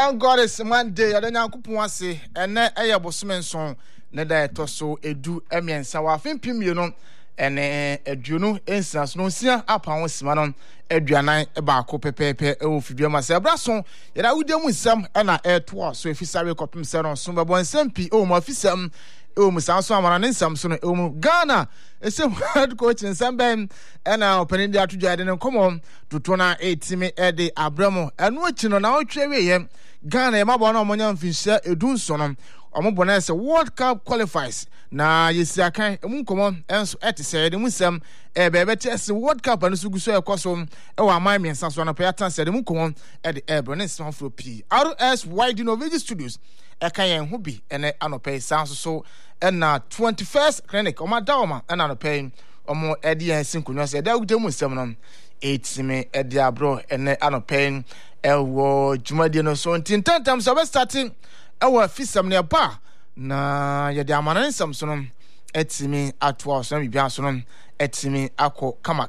Thank God it's Monday. I don't know say and I bosman song na da so edu emiensa wa fempim you know and eduno instance no sia apa won sima no aduanan e ba ko pepepe e wo fidua ma se bra so ye da wudem nsam na to so efisare kopim se no so bebo nsam pi o mo afisam e wo musan so amana nsam so no e wo Ghana ese head coach nsam ben na opening dia tudwa de no komo tutu na etimi e de abramo eno achi no na otwe we ye Ghana e mabo na omonya mfinhia edun so no omobona se World Cup qualifies na yesiakan emu komo enso etise de musam e bebete se World Cup anu suguso ekoso e wa man miensa so na payatan se de mu komo e de ebro san fro p RS Wide Innovative Studios e kan yen ho bi ene anope sanso so na 21st clinic omadawma na anope omo e de yen sinkunyo se da ugde musam no etime e de abro ene anope e wo jumadi no so tintantam so be starting ewa fisam ne ba na ye de amanan so no etimi atwa so na bibia so no etimi akọ kama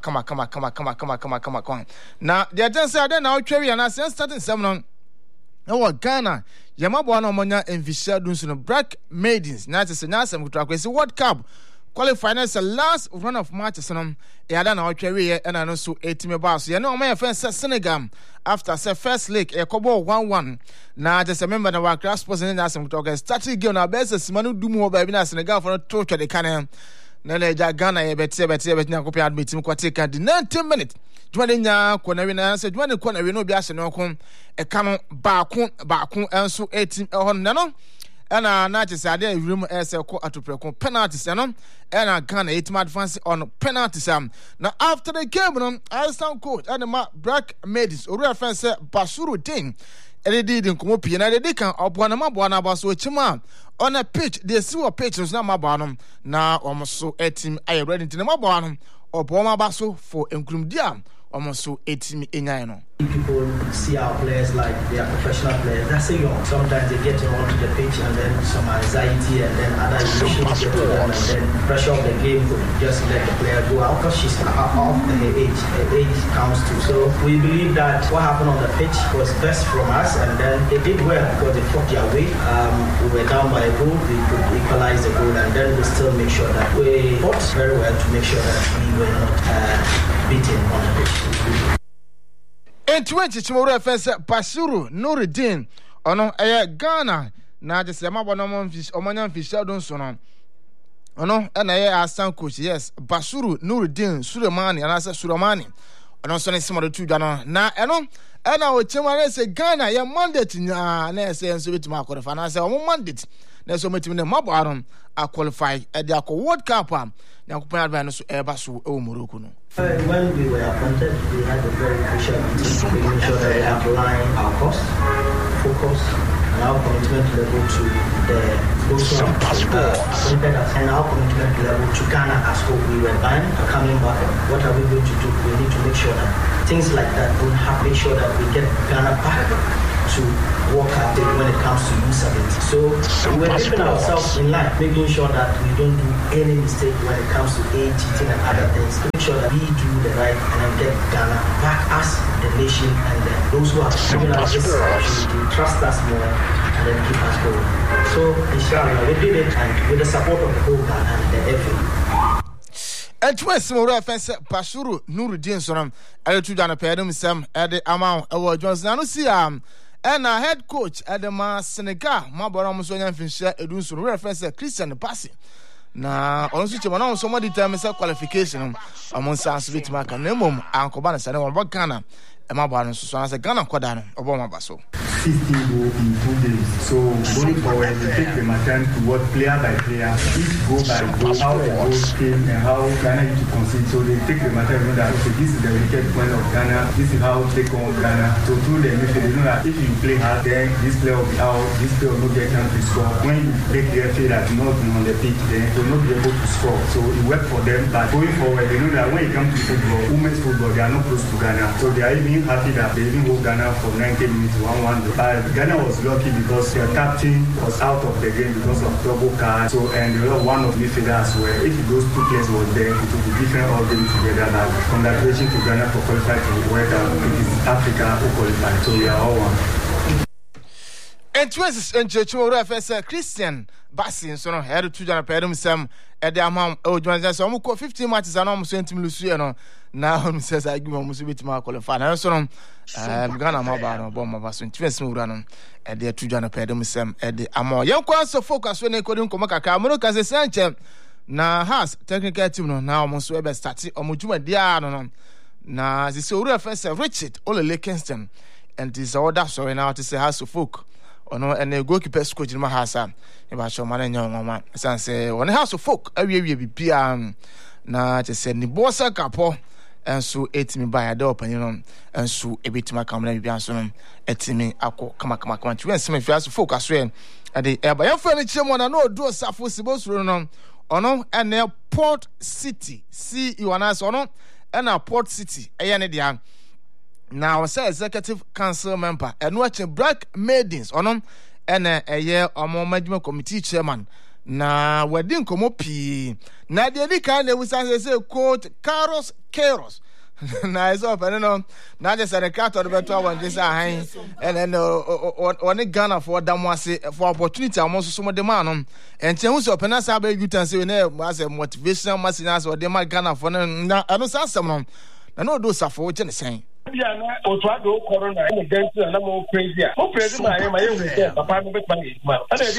na de agency ade na otwa na since starting sam no ewa Ghana yamabo na omonya envisha dun so no Black Maidens na te se na sam kutra kwesi World Cup qualifying the last run of matches no e ada na otwa we na no so etimi ba so ye na omoya fence Senegal after say first leg e kobo 1-1 na just remember na wa class sports in asem talk starting game na best simanu dumu ba bi na Senegal for to twa de kan na leja Ghana ye beti na kopia admit mi kwate kan 90 minutes jumade nya kona we na say jumade kona we no bi ase no ko e kan baako enso etim e ho no na just ade awurum ese ko atopreko penalties no na Ghana etim advance on penalties now after the game no Iceland coach and ma Black Maidens oru afense Basuru Din did nkomo pie na de kan oboana maboana ba so chima on a pitch they see what pitch na maboano na omoso etim aye ready nti na maboano oboma ba so for enkrumdia omoso etim enyan no. People see our players like they are professional players. That's a young. Sometimes they get onto the pitch and then some anxiety and then other emotions get to them and then pressure of the game could just let the player go out because she's off her age. Her age counts too. So we believe that what happened on the pitch was best from us and then they did well because they fought their way. We were down by a goal. We could equalize the goal and then we still make sure that we fought very well to make sure that we were not beaten on the pitch. In 20 fence Basuru Nuruddin ono Ghana na just yamabo fish omanyan fish don so no ono na Iceland coach yes Basuru Nuruddin Sulemani and asa Sulemani ono so ne simado tudwa no na eno na o chema say Ghana ya mandate na say enso betima qualify na say o mandate na so metimi ne mabo aron a qualify e de akọ World Cup na kupanya advance no so eba so e Morocco no. When we were appointed, we had a very crucial meeting, making sure that we outline our cost, focus, and our commitment level to those who are appointed us, and our commitment level to Ghana as whole. We were buying, coming back. What are we going to do? We need to make sure that things like that don't happen. Make sure that we get Ghana back to work out when it comes to use of it. So we're keeping ourselves in line, making sure that we don't do any mistake when it comes to aid, cheating, and other things. Make sure that we do the right and then get Ghana back as the nation and then those who are giving us this opportunity trust us more and then keep us going. So inshallah, we did it and with the support of the whole Ghana and the FA. And twice more offense Basuru Nuruddin Sonam, Electu Dana Pedum Sam, Ede Amount, our Johnson, Siam. And our head coach at the Senegal, Maboram Soyan Fincher, Edunson, reference Christian Passy. Now, on switch on somebody determines qualification among Sans Bitmark and Nemum, Uncle Banas and one Ghana, and Maboran, so as a Ghana Quadano, Obama Basso. 50 goals in 2 days. So going forward, we take the time to work player by player, each goal by goal, how the goals came and how Ghana used to concede. So they take the matter, you know that okay, this is the wicked point of Ghana, this is how they come on Ghana. So through the midfield, you know that if you play hard, then this player will be out, this player will not get a chance to score. When you play clear feel that not on the pitch, then they will not be able to score. So it worked for them. But going forward, you know that when it comes to football, women's football, they are not close to Ghana. So they are even happy that they even hold Ghana for 90 minutes, 1-1. But Ghana was lucky because their captain was out of the game because of double card. So and they were one of the midfielders where if those two players were there, it would be different all game together. Like congratulations to Ghana for qualifying to World Cup. It is Africa who qualified, so we are all one. And twins and church refer Christian Bassin, so no head to John Pedum Sam at the amount of John Sam, 15 matches and almost 20 Luciano. Now says I give almost a bit more qualified. So I'm gonna mobile bomb of us in twins run at the 2 John Pedum Sam at the amount. Young quans of focus when they couldn't come back. Cameroon as a Sanchez now has technical team now almost web started or Mujuma Diano. Now this is refer Richard Ole Kingston and this order so now to say House of Folk. Ono ene goalkeeper coach ma hasa e ba show man nyon mama san say one House of Folk awie bibia na te say ni bossa kapo enso etimi ba ya de opanyi no enso ebetima kamera bibia so no etimi akọ kama twen sem House of Folk aso e de e ba yefo ni chemo na no do safo sibosuro no ono ene Port City see you anas ono ena Port City eye ne dia. Now, say executive council member and watching Black Maidens on and a year or more management committee chairman. Now, we didn't come up. Now, the other kind of was say, quote, Carlos Keros. Now, it's up, I don't know. Now, just at a cat or the better one, this and then on a gunner for Damwasi for opportunity, almost some of the man. And Chamus up and I saw you can say, as a motivation, Massinas or the man gunner for now. I don't say someone. I know those are for the same. Yeah, Otwado corona and against and I'm all crazy. Oh, crazy, my apartment, my at least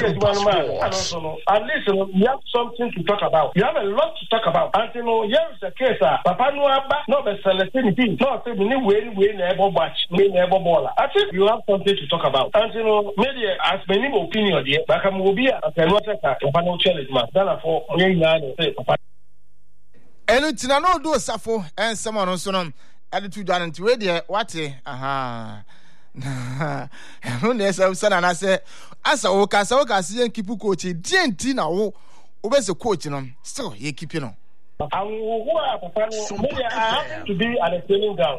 we have something to talk about. We have a lot to talk about. And you know, here is the case. Papa Nuaba, not the selecting, not way never watch, never baller. I think you have something to talk about. And you know, maybe as many opinion here, but I'm will be a Papa challenge, man. Then for Papa. And it's no do suffer and someone on sonon. Attitude done to it, what? Aha. There's a son, and I say, as a Oka, see and keep coaching, DNT now, where's the coach? Still, you keep I have to be at a training ground.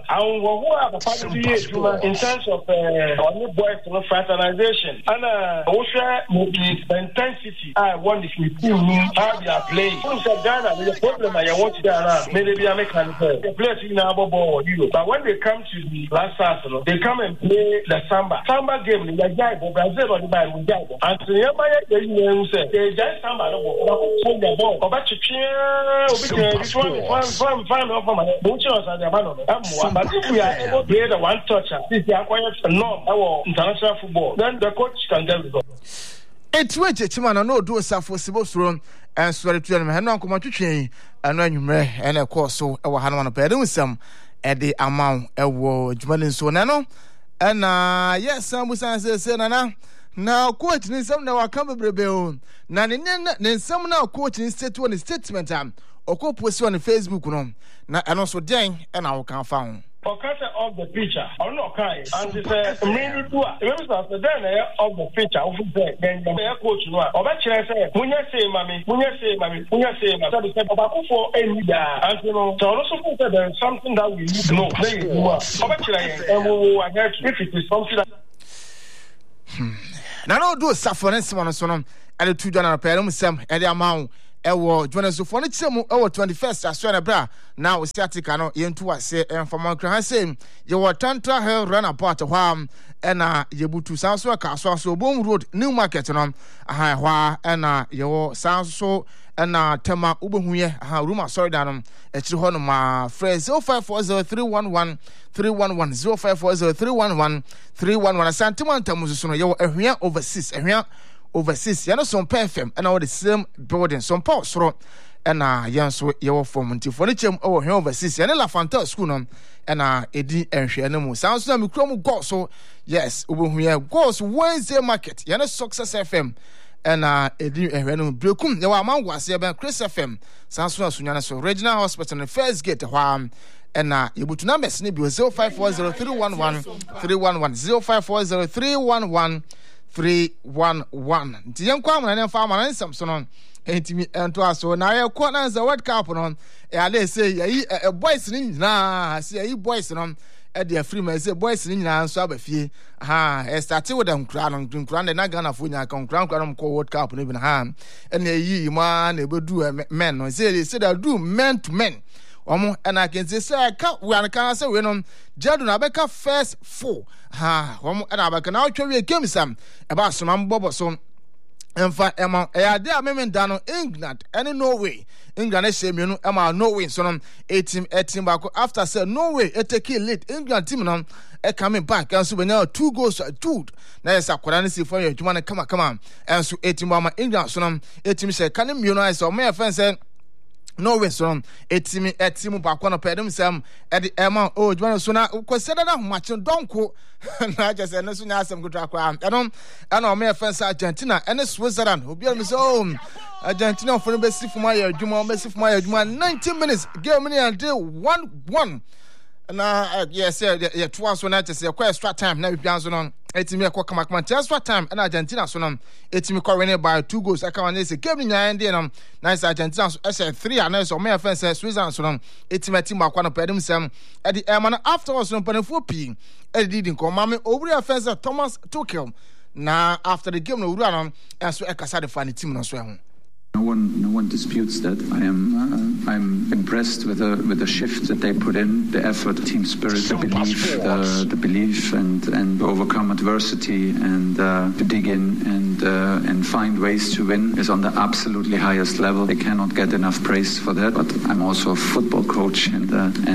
In terms of only boys fraternization and also the intensity I want to see how they are playing. Ghana, there's a problem I want to do. Maybe I make the players in our ball, but when they come to the last Arsenal, they come and play the Samba game. They are Brazil or the Bible. And they just Samba, the ball. This one off my but if we are able to play the one toucher, this is a norm our international football, then the coach can get results. It's which Chimana no do so for Sibos room and swear to them, and Uncle Matuchin, and when you may, and of course, so our Hanan Pedum some at the amount of Jumalin Sonano. And yes, some was answer, now coaching some now come bill. Now, then some now coaching statement. Oko post on Facebook no na eno so den e na wo kan fa ho Okasa of the pitcher or no kind and say me do a we start the den of the pitcher of the then the coach no oba kire say munya say mami so the say baba for any da and you know so also say there is something that we need to know oba kire if it is something that na no do safonese one so no e de 2 dollar per sem e de amount ewo Jonas for no chemu ewo 21st aso na bra na o statica no yentu ase informal kran say ye wo Tantra Hill runabout hwa ena yebutu sanso ka so bom road new market no aha hwa ena ye wo sanso ena tema ubehuye aha room sorry da no e chiri ho no ma phrase 0540311311 0540311311 santimanta mususu no ye wo ehwia overseas ehwia overseas yana some FM and all the same building some power soro and yanso yewo form nti for the chem overseas yana la fanta school no and edi enhwe na mu sounds na mikrom go so yes obohu ye goes Wednesday market yana Success FM and edi enhwe no brekum ye wa mango ase ben Chris FM sounds na sunya na so Regional Hospital the first gate hwa and yebutu numbers ni bi 0540311311 0540311311 311 Nti kwa amana ne fa amana nsam so no entimi ento aso na ye ko na za World Cup no e ale say yi boys ni nyina say yi boys no e de free man say boys ni nyina nso abafie e start with them kra no nkra na Ghana fo nya kan kra no ko World Cup no bi na e na yi ma na ebedu men no say that do men to men omo na kense say ka we an kan say we no Jadu na beka first 4 omo na beka na otwe game sam e ba soma mbobo so emfa ema ade a memenda no England any Norway England ehye mienu ema Norway so no team back after say Norway take lead England team no coming back and so we now 2 goals to 2 na yes akwara ne si for your adwuma ne kama and so team ba England so no team say kan mienu I so me fan say Norway so team back on pedem sam at the ema adwuma so na consider that match donko na just no so nya asem gudra kwa and me fan say Argentina and Switzerland obi am say Argentina for be si for my adwuma 90 minutes game ni and 1-1 na yes yeah twice when I just say extra time na bia so no etimi ekwa kama extra time and Argentina so no etimi ko win by 2 goals aka wan say game ni nyan dey no nice Argentina so 3 and so me offense Switzerland so no etimi team akwa no pedem sam at the man afterwards no panefo p edidin ko mame obri offense Thomas Tuchel na after the game no wura no and so ekasa the fan team no so ho. No one disputes that. I'm impressed with the shift that they put in, the effort, the team spirit, the belief, and overcome adversity, and to dig in and find ways to win is on the absolutely highest level. They cannot get enough praise for that. But I'm also a football coach, and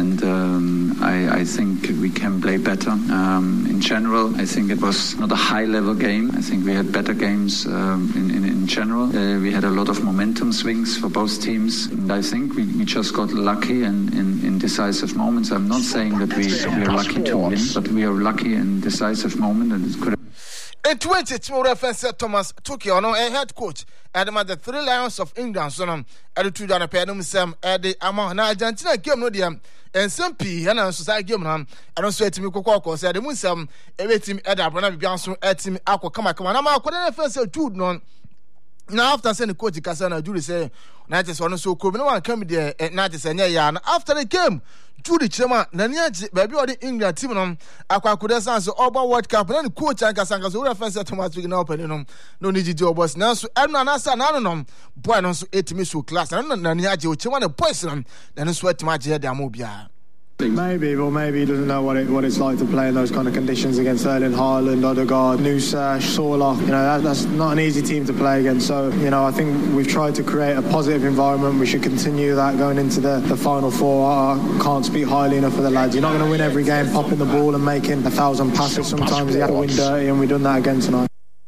I think we can play better. In general, I think it was not a high-level game. I think we had better games in general. We had a lot of momentum swings for both teams, and I think we just got lucky in decisive moments. I'm not saying that we are lucky to win, but we are lucky in decisive moment, and it could have. In 2022, reference Thomas Tuchel, no, a head coach, and the 3 Lions of England, so no, at the 2 down a pedum sam, at the amount Argentina game no dear, and some P, and a society game, and also at me Coco said the Musam, every team at Abraham Bianso, at him, Aqua, come on, I'm couldn't first 2 non. Now after sending coach Kasana Judy say na just one so cool no one come there na just ya after the game Judy Chema na baby or the England team no akwa kuda san so over World Cup na coach an Kasanga so reference Thomas Tuchel na open no need to boss now so na no boy no so 8 me so class na niaje o Chema the boys no na so etima je da mo bia. Maybe he doesn't know what it's like to play in those kind of conditions against Erling Haaland, Odegaard, Nusa, Sola. You know, that's not an easy team to play against. So, you know, I think we've tried to create a positive environment. We should continue that going into the Final Four. I can't speak highly enough for the lads. You're not going to win every game popping the ball and making 1,000 passes. Sometimes you have to win dirty, and we've done that again tonight.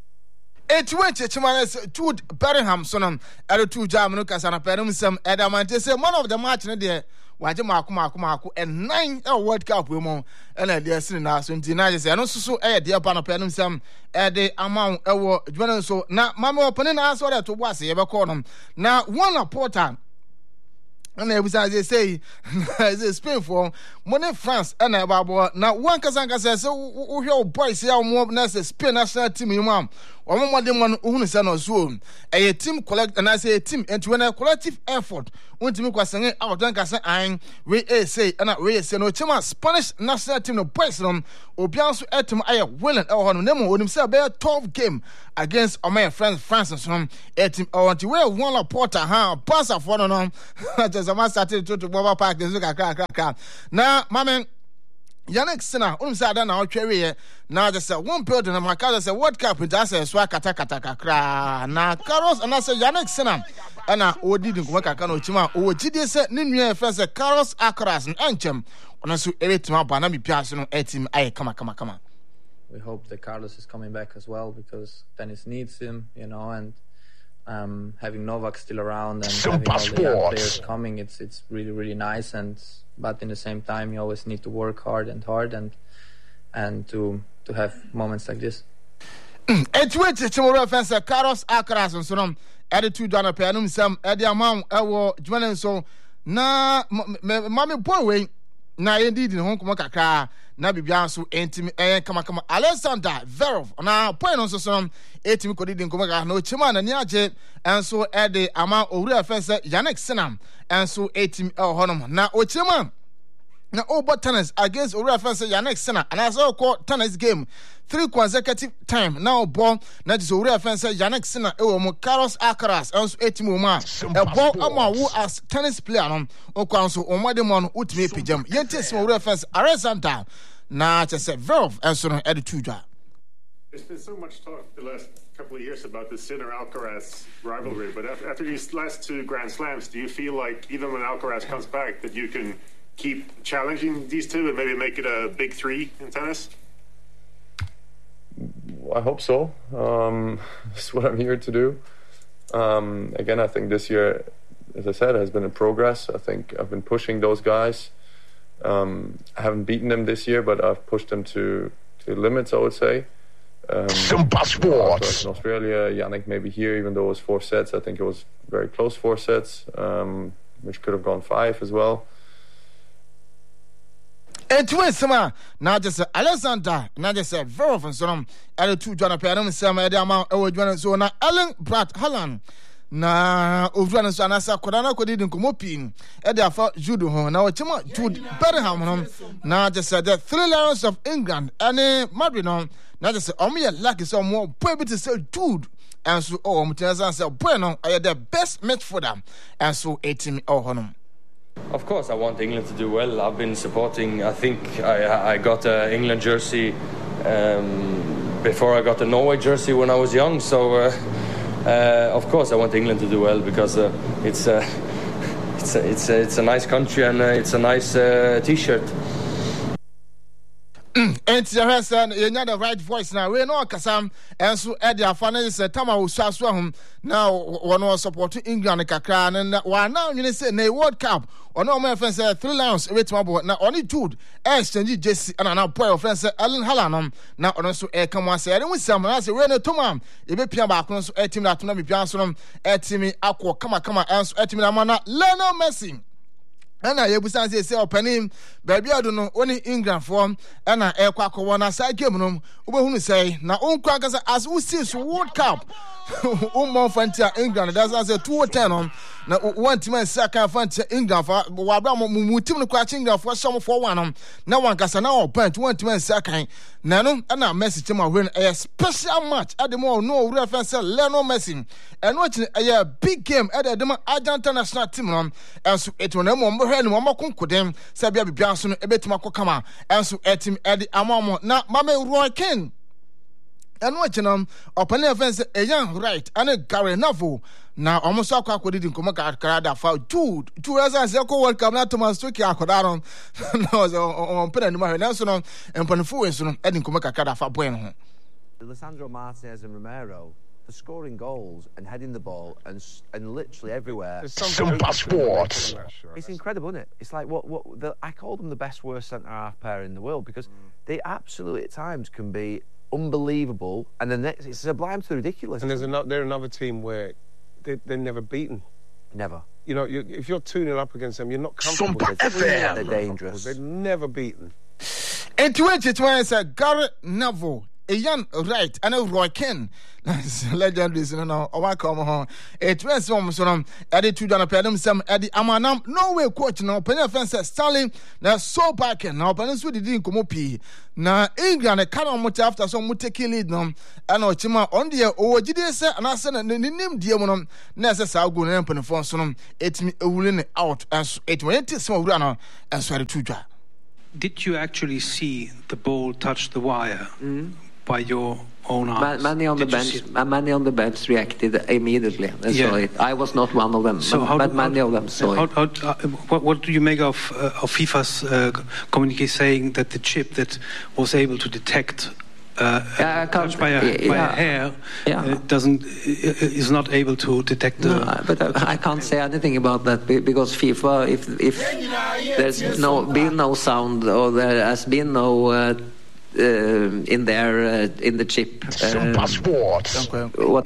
It went to Jude Bellingham, son, at 2 German Casana Pedum, some Adamante, say one of the match in there. Waje maku and 9 World Cup women and they are sitting now so denies and also so dear panel some the amount so now mama opening us what to was ever call them now one porter and they say it's Spain for money France and about now one Kazanka says so your boys here more than Spain national team you mom or more than one who is on Zoom a team collect and I say a team and when a collective effort want to make us saying out then I we say and we say no chima Spanish national team no boys no obianso etum I willing or no himself be 12 game against my friend France so a team or to wear one porter pass for no just a man started to Boba Park this look at now mama Yannick Sinner, said that now cherry now just one building and my car said World Cup with us as kata now Carlos and I said Yannick Sinner and I didn't work at Kanochima or GD said Ninu first Carlos Akras and Anchem on us every time Banami Piasso team I come on. We hope that Carlos is coming back as well because tennis needs him, you know, and having Novak still around and having all the young players coming, it's really nice. But in the same time, you always need to work hard and to have moments like this. It's which tomorrow fence Carlos Akras and so on. Added 2 down a penum some at the amount joining so na mommy boy way na indeed in Hong Kong kakra na bibia so entimi kama Alexander Verov na point on so some etimi ko didin kuma na ochima na ni age enso e de ama owura fense Yannick Sinam enso etimi honom na ochima na over tennis against Owura Fence Yannick Sinner and as all call tennis game 3 consecutive time now ball na just Owura Fence Yannick Sinner mo Carlos Alcaraz and 8 ma a ball who as tennis player no o kwanso o made mo no utime pijam yentis Owura Fence Alexander na just Verve and so no ed tuja. There's been so much talk the last couple of years about the Sinner-Alcaraz rivalry, but after these last 2 Grand Slams, do you feel like even when Alcaraz comes back that you can keep challenging these two and maybe make it a big 3 in tennis? I hope so. That's what I'm here to do. Again, I think this year, as I said, has been a progress. I think I've been pushing those guys. I haven't beaten them this year, but I've pushed them to limits, I would say. Simba Sports. In Australia, Yannick maybe here, even though it was 4 sets. I think it was very close 4 sets, which could have gone 5 as well. And to Sama, now just Alexander, now just a Verve and so on, L2 John Pedam, Sam Edama, Owen, so now Alan Pratt Holland. Na ovran so anasa kodana kodidin komopin e dey afa judo ho na ochima Jude Bellingham na just the 3 Lions of England and Madrid no na just omo lucky so more boy bit say Jude and so mutinasa say boy no are the best midfielder and so 18 honum. Of course I want England to do well. I've been supporting, I think I got an England jersey before I got a Norway jersey when I was young, so of course, I want England to do well because it's a nice country and it's a nice T-shirt. And you know the right voice now. We know Kasam and so Eddie Afana is a Tama who saw now one was supporting England Kakran and one now you say na World Cup or no my friends 3 Lions wait my boy now only Jude exchange Jesse and an boy of friends Alan Hallam now also come one say I don't some I say we no Tomam e be pia back so team that no be pia so team akọ kama and so team na mana Lionel Messi. And I yebusan say opening baby aduno oni England form and na ekwa na side game no ubehunu say na onkwa kasa as we see World Cup Fantia England that's say 210 on na one team second Fantia England for wabra mu team no kwa England for some for one na one kasa na open one team second na no na Messi team win a special match at the more no reference Lionel Messi and watching a big game at the Argentina national team and so it will no more no more konkodem say bia bia so no ebetima kokama and so etim edi amamo na mama Roy Keane and watching open offense a young right and Gary Neville na almost akwa didn't come Canada for Jude 2 years as World Cup na Thomas Tuchel akodaron no on pen no na so no empanfo so no edin come Canada for bueno. Lisandro Martinez and Romero for scoring goals and heading the ball and literally everywhere. Simba Sports. It's incredible, isn't it? It's like I call them the best worst centre half pair in the world because they absolutely at times can be unbelievable and the next it's sublime to the ridiculous. And they're another team where they're never beaten. Never. You know, if you're 2-0 up against them, you're not comfortable. They're dangerous. They're never beaten. And 2020 Gary Neville. A young right and a Roy Keane. Legendary, no, or come home. A transform so added to John Pedam, some Eddie Amanam, no way coach no penny fence Stanley, now so back and now Peninsula didn't come up. Now England a cannon much after some muteki lead no, and Ochima on the OGDS and I said the name Diamonum, necessary good and penifonsonum, it me a out and it went to small runner and so to jar. Did you actually see the ball touch the wire? By your own eyes? Many on the bench reacted immediately and saw it. I was not one of them, but many of them saw it. What do you make of FIFA's communique saying that the chip that was able to detect touched by a hair is not able to detect the... But I can't say anything about that because FIFA, if there's been no sound or there has been no... in the chip. What?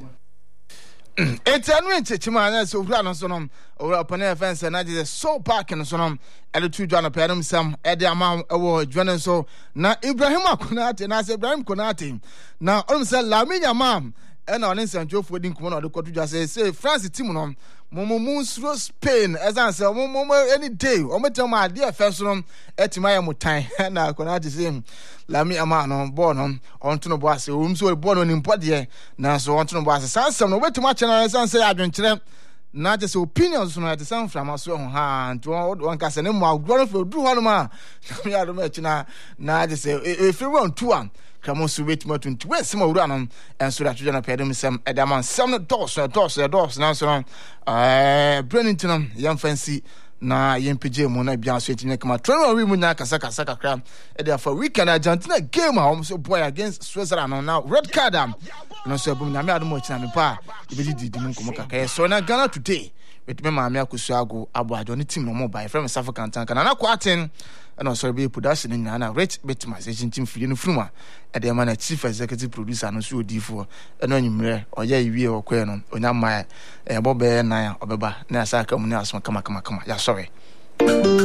It's a chima so run so no or upon fence and I just so park and so no and 2 John Pedam some at the amount award joining so now Ibrahim Konate and I said Ibrahim Konate now say Lamine Yamal ɛna ɔne nsɛntwofo di nkomo na ɔde kɔto dwa say France team no momo Spain as answer momo any day ometem ade afɛso no etima ya mutan na akona de say Lami ama no ball no onto no boase so ball no nimpode na so onto no boase sansam no wetima channel sanse adwenkyerɛ na just opinions no at some from so ha nto one kasa ne mo agro no du ho no ma me ado ma china na just if you run 2-1 kamo so wetima 20 we sem awura no enso da twena pedem sem edaman sem no dos na so no Brennington yam fancy na yempje mo na bia so etinye kama trainer we mu nya kasa kakra e dey for weekend Argentina game a so boy against Switzerland now red card no so abum na me adom china me pa e be didi mu nkomo kakra so na Ghana today with me maame akosuago aboajo ne team no mo by from South African tank na kwaten and also be production in na rich optimization team free no fruma e dey man chief executive producer no so odifo e no nyimre oya iwie okwe no onyama e bobe na obeba na asaka mu ne aso kama ya sorry